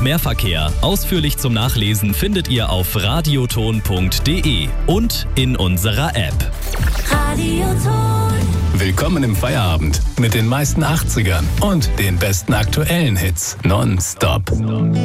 mehr Verkehr. Ausführlich zum Nachlesen findet ihr auf radioton.de und in unserer App. Radioton. Willkommen im Feierabend mit den meisten 80ern und den besten aktuellen Hits. Nonstop.